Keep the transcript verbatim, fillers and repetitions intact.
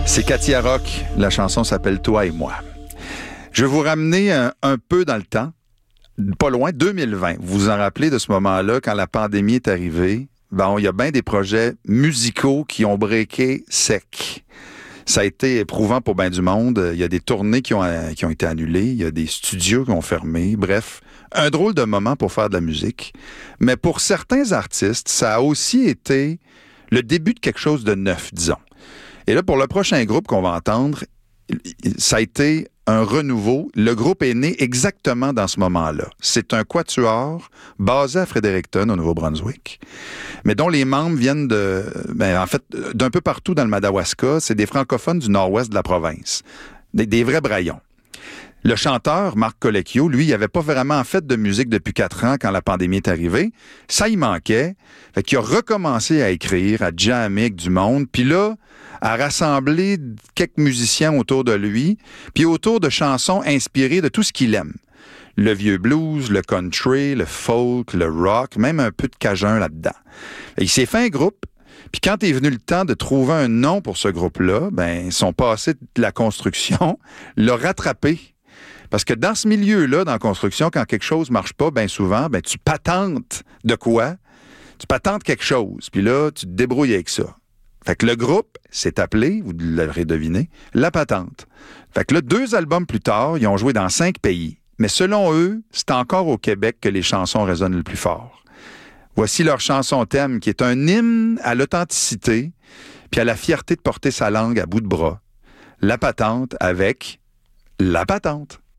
C'est Katia Rock. La chanson s'appelle « Toi et moi ». Je vais vous ramener un, un peu dans le temps, pas loin, deux mille vingt. Vous vous en rappelez de ce moment-là, quand la pandémie est arrivée? Bon, il y a bien des projets musicaux qui ont breaké sec. Ça a été éprouvant pour bien du monde. Il y a des tournées qui ont, qui ont été annulées. Il y a des studios qui ont fermé. Bref, un drôle de moment pour faire de la musique. Mais pour certains artistes, ça a aussi été le début de quelque chose de neuf, disons. Et là, pour le prochain groupe qu'on va entendre, ça a été un renouveau. Le groupe est né exactement dans ce moment-là. C'est un quatuor basé à Fredericton, au Nouveau-Brunswick, mais dont les membres viennent de, ben, en fait, d'un peu partout dans le Madawaska. C'est des francophones du nord-ouest de la province. Des, des vrais braillons. Le chanteur, Marc Colecchio, lui, il n'avait pas vraiment fait de musique depuis quatre ans quand la pandémie est arrivée. Ça, il manquait. Fait qu'il a recommencé à écrire, à jammer avec du monde. Puis là, à rassembler quelques musiciens autour de lui, puis autour de chansons inspirées de tout ce qu'il aime. Le vieux blues, le country, le folk, le rock, même un peu de cajun là-dedans. Et il s'est fait un groupe. Puis quand est venu le temps de trouver un nom pour ce groupe-là, ben, son passé de la construction l'a rattrapé. Parce que dans ce milieu-là, dans la construction, quand quelque chose marche pas, bien souvent, ben tu patentes de quoi? Tu patentes quelque chose. Puis là, tu te débrouilles avec ça. Fait que le groupe s'est appelé, vous l'aurez deviné, La Patente. Fait que là, deux albums plus tard, ils ont joué dans cinq pays. Mais selon eux, c'est encore au Québec que les chansons résonnent le plus fort. Voici leur chanson thème, qui est un hymne à l'authenticité puis à la fierté de porter sa langue à bout de bras. La Patente avec La Patente.